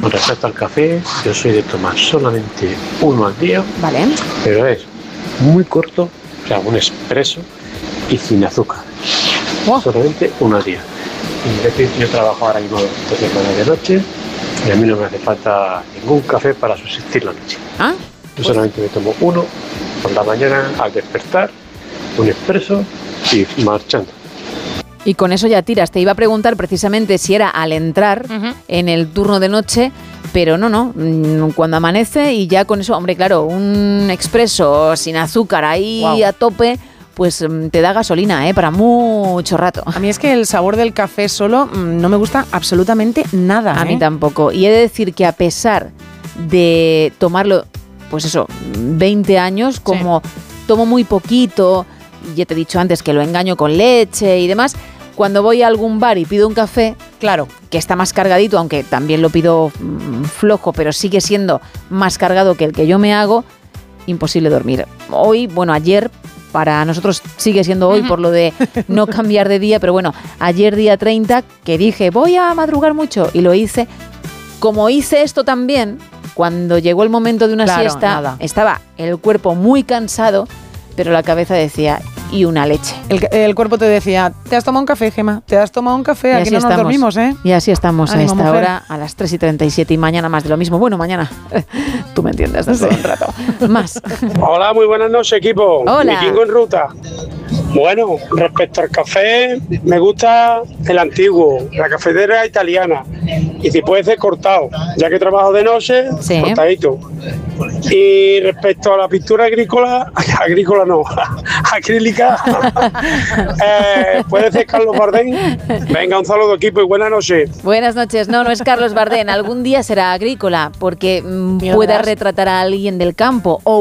Con respecto al café, yo soy de tomar solamente uno al día, Vale. pero es muy corto, o sea, un expreso y sin azúcar. Oh. Solamente uno al día. Y es decir, yo trabajo ahora mismo 12 horas de noche y a mí no me hace falta ningún café para subsistir la noche. Ah, Yo solamente me tomo uno por la mañana al despertar, un expreso y marchando. y con eso ya tiras. Te iba a preguntar precisamente si era al entrar en el turno de noche, pero no. Cuando amanece y ya con eso, hombre, claro, un expreso sin azúcar ahí a tope, pues te da gasolina, para mucho rato. A mí es que el sabor del café solo no me gusta absolutamente nada. A mí tampoco. Y he de decir que a pesar de tomarlo, pues eso, 20 años, como tomo muy poquito, ya te he dicho antes que lo engaño con leche y demás, cuando voy a algún bar y pido un café, claro, que está más cargadito, aunque también lo pido flojo, pero sigue siendo más cargado que el que yo me hago, imposible dormir. Hoy, bueno, ayer, para nosotros sigue siendo hoy por lo de no cambiar de día, pero bueno, ayer día 30, que dije, voy a madrugar mucho, y lo hice. Como hice esto también, cuando llegó el momento de una siesta, estaba el cuerpo muy cansado, pero la cabeza decía, y una leche. El cuerpo te decía, ¿te has tomado un café, Gemma? ¿Te has tomado un café? Aquí no nos dormimos, ¿eh? Y así estamos Ánimo, a esta mujer. hora, a las 3:37, y mañana más de lo mismo. Bueno, mañana, tú me entiendes, dentro de un rato. Más. Hola, muy buenas noches, equipo. Hola. Vikingo en ruta. Bueno, respecto al café, me gusta el antiguo, la cafetera italiana. Y si puede ser cortado, ya que trabajo de noche, cortadito. Y respecto a la pintura agrícola no, acrílica, puede ser Carlos Bardén. Venga, un saludo, equipo, y buenas noches. Buenas noches. No es Carlos Bardén. Algún día será agrícola, porque pueda retratar a alguien del campo o